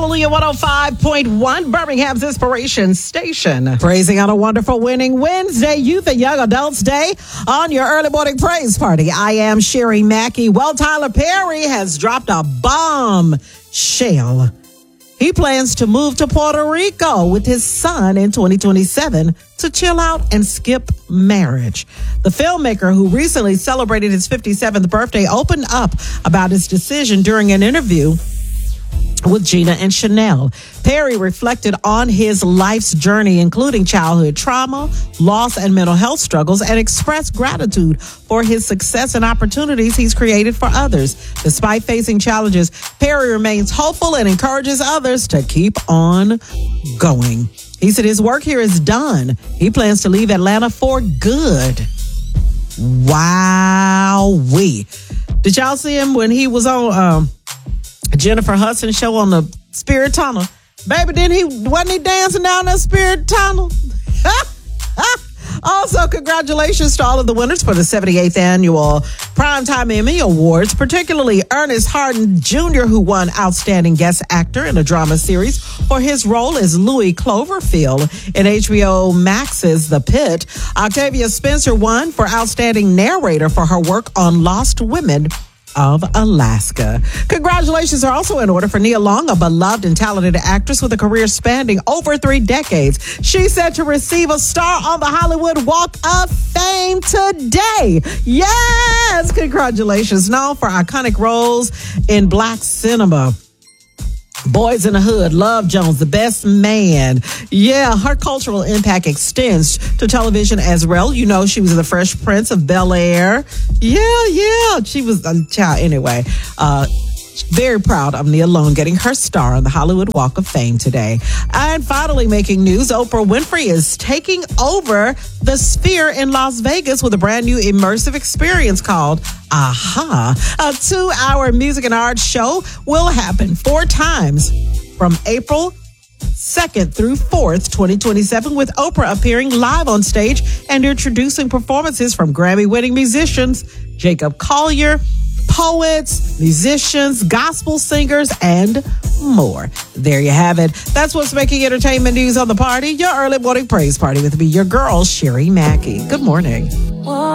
Hallelujah 105.1, Birmingham's Inspiration Station. Praising on a wonderful winning Wednesday, Youth and Young Adults Day on your early morning praise party. I am Sherry Mackey. Well, Tyler Perry has dropped a bombshell. He plans to move to Puerto Rico with his son in 2027 to chill out and skip marriage. The filmmaker, who recently celebrated his 57th birthday, opened up about his decision during an interview with Gina and Chanel. Perry reflected on his life's journey, including childhood trauma, loss, and mental health struggles, and expressed gratitude for his success and opportunities he's created for others. Despite facing challenges, Perry remains hopeful and encourages others to keep on going. He said his work here is done. He plans to leave Atlanta for good. Wow-wee. Did y'all see him when he was on Jennifer Hudson's show on the Spirit Tunnel? Baby, wasn't he dancing down that Spirit Tunnel? Also, congratulations to all of the winners for the 78th annual Primetime Emmy Awards, particularly Ernest Harden Jr., who won Outstanding Guest Actor in a Drama Series for his role as Louis Cloverfield in HBO Max's The Pit. Octavia Spencer won for Outstanding Narrator for her work on Lost Women of Alaska. Congratulations are also in order for Nia Long, a beloved and talented actress with a career spanning over 3 decades. She's set to receive a star on the Hollywood Walk of Fame today. Yes! Congratulations. Known for iconic roles in Black cinema, Boys in the Hood, Love Jones, The Best Man. Yeah, her cultural impact extends to television as well. You know, she was in The Fresh Prince of Bel-Air. Yeah. She was a child anyway. Very proud of Nia Long getting her star on the Hollywood Walk of Fame today. And finally, making news, Oprah Winfrey is taking over the Sphere in Las Vegas with a brand new immersive experience called AHA. A 2-hour music and art show will happen 4 times from April 2nd through 4th, 2027, with Oprah appearing live on stage and introducing performances from Grammy-winning musicians Jacob Collier, poets, musicians, gospel singers, and more. There you have it. That's what's making entertainment news on the party. Your early morning praise party with me, your girl, Sherry Mackey. Good morning.